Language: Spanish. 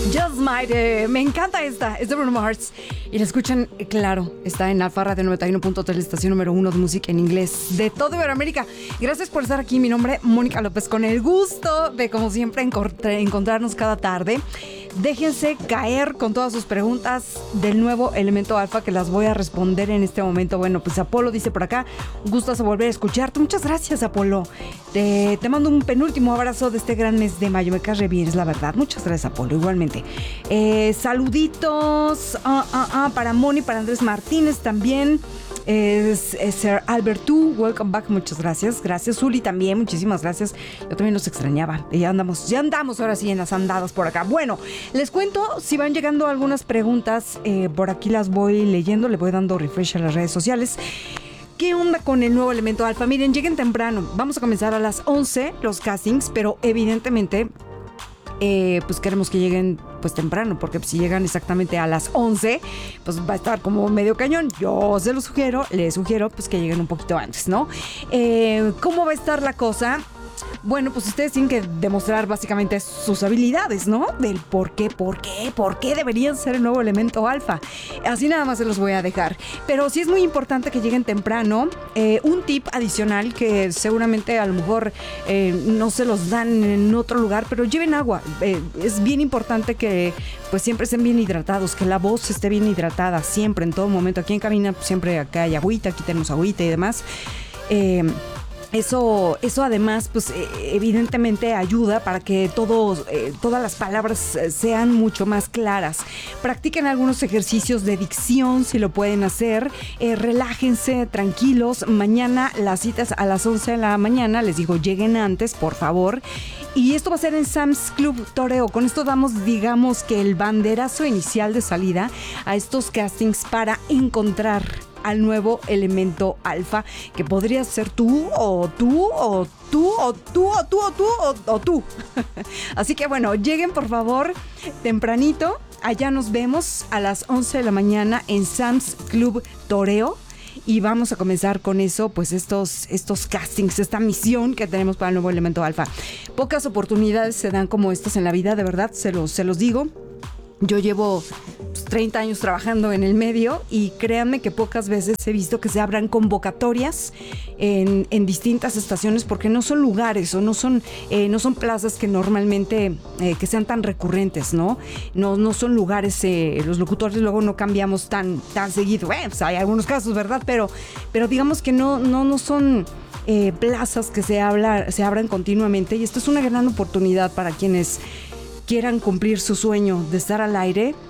Just Might, me encanta esta, es de Bruno Mars. Y la escuchan, claro, está en Alfa Radio 91.3, la estación número 1 de música en inglés de todo Iberoamérica. Gracias por estar aquí, mi nombre es Mónica López, con el gusto de, como siempre, encontrarnos cada tarde. Déjense caer con todas sus preguntas del nuevo Elemento Alfa, que las voy a responder en este momento. Bueno, pues Apolo dice por acá, un gustazo volver a escucharte. Muchas gracias, Apolo. Te mando un penúltimo abrazo de este gran mes de mayo. Me cae re bien, es la verdad. Muchas gracias, Apolo, igualmente. Saluditos para Moni, para Andrés Martínez también. Sir Alberto, welcome back, muchas gracias. Gracias, Zuli, también, muchísimas gracias. Yo también los extrañaba. Ya andamos ahora sí en las andadas por acá. Bueno, les cuento, si van llegando algunas preguntas, por aquí las voy leyendo, le voy dando refresh a las redes sociales. ¿Qué onda con el nuevo Elemento Alfa? Miren, lleguen temprano. Vamos a comenzar a las 11 los castings, pero evidentemente pues queremos que lleguen pues temprano, porque si llegan exactamente a las 11, pues va a estar como medio cañón. Yo les sugiero pues que lleguen un poquito antes, ¿no? ¿Cómo va a estar la cosa? Bueno, pues ustedes tienen que demostrar básicamente sus habilidades, ¿no? Del por qué deberían ser el nuevo Elemento Alfa. Así nada más se los voy a dejar. Pero sí es muy importante que lleguen temprano. Un tip adicional que seguramente a lo mejor no se los dan en otro lugar, pero lleven agua. Es bien importante que pues siempre estén bien hidratados, que la voz esté bien hidratada siempre, en todo momento. Aquí en cabina pues, siempre acá hay agüita, aquí tenemos agüita y demás. Eso además, pues evidentemente ayuda para que todas las palabras sean mucho más claras. Practiquen algunos ejercicios de dicción si lo pueden hacer. Relájense, tranquilos. Mañana las citas a las 11 de la mañana. Les digo, lleguen antes, por favor. Y esto va a ser en Sam's Club Toreo. Con esto damos, digamos, que el banderazo inicial de salida a estos castings para encontrar al nuevo Elemento Alfa, que podría ser tú. Así que bueno, lleguen por favor tempranito. Allá nos vemos a las 11 de la mañana en Sam's Club Toreo. Y vamos a comenzar con eso, pues estos castings, esta misión que tenemos para el nuevo Elemento Alfa. Pocas oportunidades se dan como estas en la vida, de verdad, se los digo. Yo llevo 30 años trabajando en el medio y créanme que pocas veces he visto que se abran convocatorias en distintas estaciones, porque no son lugares o no son plazas que normalmente que sean tan recurrentes, ¿no? No son lugares, los locutores luego no cambiamos tan seguido. Pues hay algunos casos, ¿verdad? Pero digamos que no son plazas que se abran continuamente, y esto es una gran oportunidad para quienes quieran cumplir su sueño de estar al aire